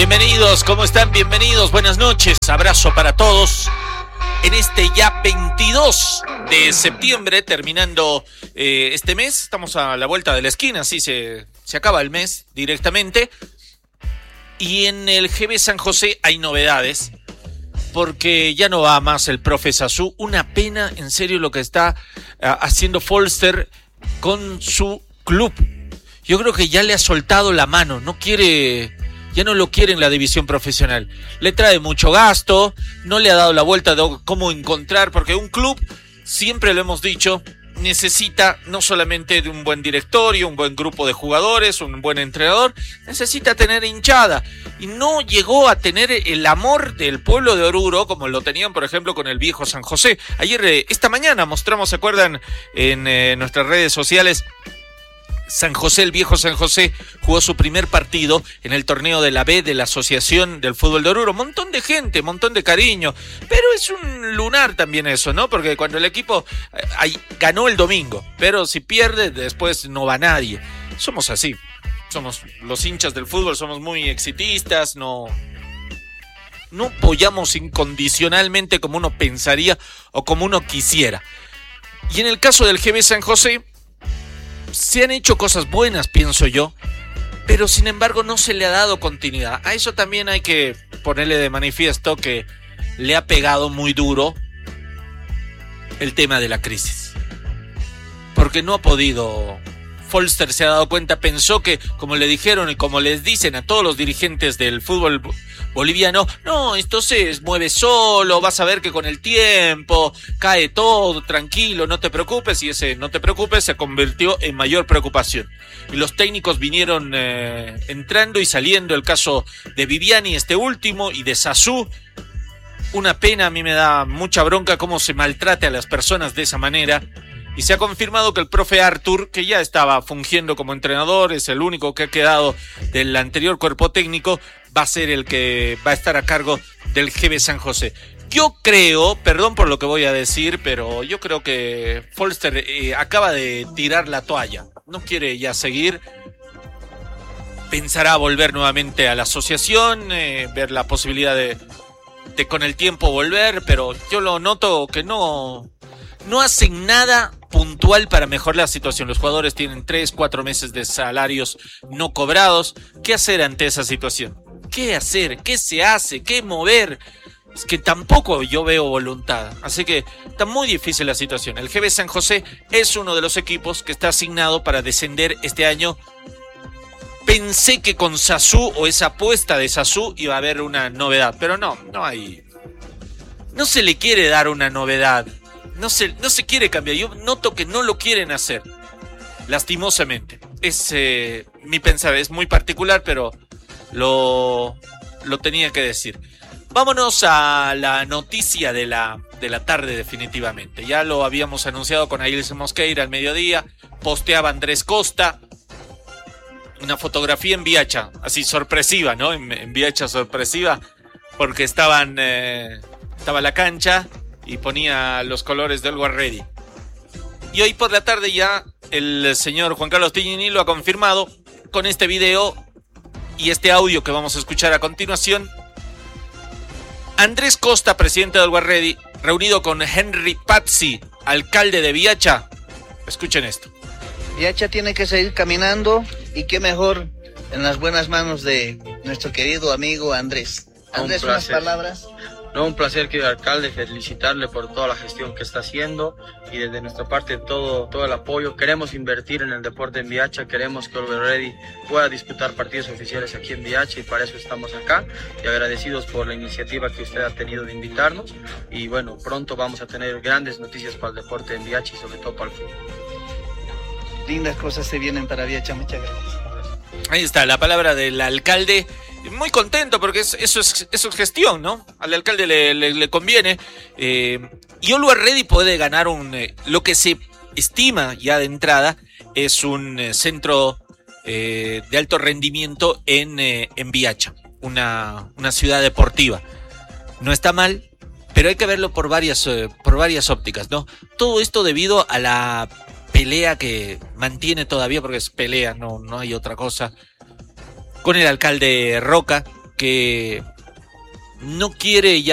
Bienvenidos, ¿cómo están? Bienvenidos, buenas noches, abrazo para todos. En este ya 22 de septiembre, terminando este mes, estamos a la vuelta de la esquina, así se acaba el mes directamente. Y en el GB San José hay novedades, porque ya no va más el profe Sazú. Una pena, en serio, lo que está haciendo Folster con su club. Yo creo que ya le ha soltado la mano, ya no lo quiere en la división profesional. Le trae mucho gasto, no le ha dado la vuelta de cómo encontrar, porque un club, siempre lo hemos dicho, necesita no solamente de un buen directorio, un buen grupo de jugadores, un buen entrenador, necesita tener hinchada. Y no llegó a tener el amor del pueblo de Oruro como lo tenían, por ejemplo, con el viejo San José. Ayer, esta mañana mostramos, ¿se acuerdan? En nuestras redes sociales, San José, el viejo San José, jugó su primer partido en el torneo de la B de la Asociación del Fútbol de Oruro. Montón de gente, montón de cariño, pero es un lunar también eso, ¿no? Porque cuando el equipo ganó el domingo, pero si pierde, después no va nadie. Somos así, somos los hinchas del fútbol, somos muy exitistas, no apoyamos incondicionalmente como uno pensaría o como uno quisiera. Y en el caso del GB San José, se han hecho cosas buenas, pienso yo, pero sin embargo no se le ha dado continuidad. A eso también hay que ponerle de manifiesto que le ha pegado muy duro el tema de la crisis. Porque no ha podido. Folster se ha dado cuenta, pensó que, como le dijeron y como les dicen a todos los dirigentes del fútbol boliviano, no, esto se mueve solo, vas a ver que con el tiempo cae todo, tranquilo, no te preocupes, y ese no te preocupes se convirtió en mayor preocupación. Y los técnicos vinieron entrando y saliendo, el caso de Viviani, este último, y de Sazú. Una pena, a mí me da mucha bronca cómo se maltrate a las personas de esa manera. Y se ha confirmado que el profe Artur, que ya estaba fungiendo como entrenador, es el único que ha quedado del anterior cuerpo técnico, va a ser el que va a estar a cargo del GB San José. Yo creo, perdón por lo que voy a decir, pero yo creo que Folster acaba de tirar la toalla. No quiere ya seguir. Pensará volver nuevamente a la asociación, ver la posibilidad de con el tiempo volver, pero yo lo noto que no hacen nada puntual para mejorar la situación. Los jugadores tienen 3-4 meses de salarios no cobrados. ¿Qué hacer ante esa situación? ¿Qué hacer? ¿Qué se hace? ¿Qué mover? Es que tampoco yo veo voluntad. Así que está muy difícil la situación. El GB San José es uno de los equipos que está asignado para descender este año. Pensé que con Sazú o esa apuesta de Sazú iba a haber una novedad, pero no hay. No se le quiere dar una novedad. No se quiere cambiar. Yo noto que no lo quieren hacer. Lastimosamente. Es mi pensar, es muy particular, pero lo tenía que decir. Vámonos a la noticia de la tarde definitivamente. Ya lo habíamos anunciado con Ailson Mosqueira al mediodía. Posteaba Andrés Costa una fotografía en Viacha, así sorpresiva, ¿no? En Viacha sorpresiva, porque estaba la cancha y ponía los colores del Guarreri. Y hoy por la tarde ya el señor Juan Carlos Tignini lo ha confirmado con este video y este audio que vamos a escuchar a continuación. Andrés Costa, presidente del Guarreri, reunido con Henry Pazzi, alcalde de Viacha. Escuchen esto. Viacha tiene que seguir caminando, y qué mejor en las buenas manos de nuestro querido amigo Andrés. Andrés, unas palabras. No, un placer, querido alcalde, felicitarle por toda la gestión que está haciendo y desde nuestra parte todo el apoyo. Queremos invertir en el deporte en Viacha, queremos que Guarreri pueda disputar partidos oficiales aquí en Viacha y para eso estamos acá y agradecidos por la iniciativa que usted ha tenido de invitarnos y bueno, pronto vamos a tener grandes noticias para el deporte en Viacha y sobre todo para el fútbol. Lindas cosas se vienen para Viacha, muchas gracias. Ahí está la palabra del alcalde. Muy contento porque eso es gestión, ¿no? Al alcalde le conviene. Y Guarreri puede ganar lo que se estima ya de entrada es un centro de alto rendimiento en Viacha, una ciudad deportiva. No está mal, pero hay que verlo por varias ópticas, ¿no? Todo esto debido a la pelea que mantiene todavía, porque es pelea, no hay otra cosa, con el alcalde Roca, que no quiere ya